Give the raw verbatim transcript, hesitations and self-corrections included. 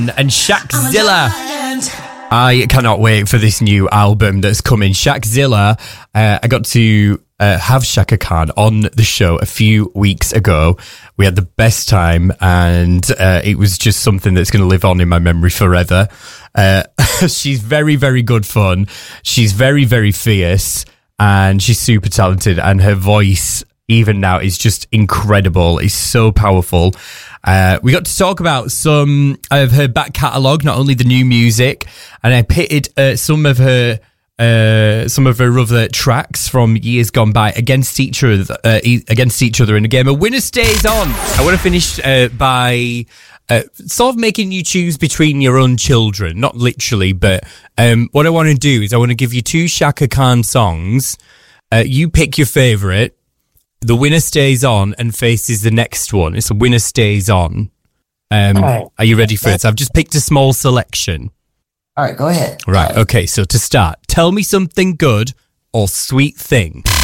And Shaqzilla. I cannot wait for this new album that's coming. Shaqzilla. Uh, I got to uh, have Shaka Khan on the show a few weeks ago. We had the best time, and uh, it was just something that's going to live on in my memory forever. Uh, she's very, very good fun. She's very, very fierce, and she's super talented, and her voice, even now, is just incredible. It's so powerful. Uh, we got to talk about some of her back catalogue, not only the new music, and I pitted uh, some of her uh, some of her other tracks from years gone by against each other uh, e- against each other in a game. A winner stays on. I want to finish uh, by uh, sort of making you choose between your own children, not literally, but um, what I want to do is I want to give you two Shaka Khan songs. Uh, you pick your favourite. The winner stays on and faces the next one. It's a winner stays on. Um, right. Are you ready for it? So I've just picked a small selection. All right, go ahead. Right, okay, so to start, tell me something good or sweet thing.